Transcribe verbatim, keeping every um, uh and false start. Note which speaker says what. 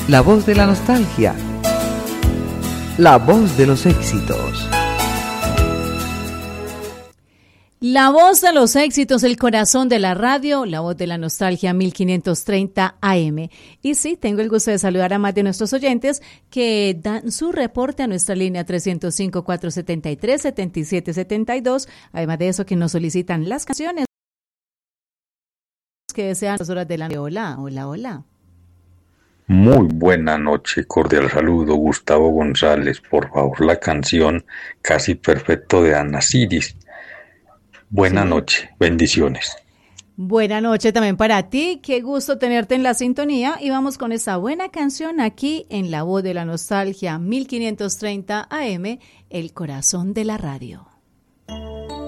Speaker 1: La voz de la nostalgia. La voz de los éxitos.
Speaker 2: La voz de los éxitos, el corazón de la radio, la voz de la nostalgia mil quinientos treinta A M. Y sí, tengo el gusto de saludar a más de nuestros oyentes que dan su reporte a nuestra línea tres cero cinco, cuatro siete tres, siete siete siete dos. Además de eso, que nos solicitan las canciones que desean las horas de la... Hola, hola, hola.
Speaker 3: Muy buena noche, cordial saludo, Gustavo González. Por favor, la canción Casi Perfecto de Ana Siris. Buena sí. Noche, bendiciones.
Speaker 2: Buena noche también para ti, qué gusto tenerte en la sintonía y vamos con esa buena canción aquí en La Voz de la Nostalgia mil quinientos treinta A M, el corazón de la radio.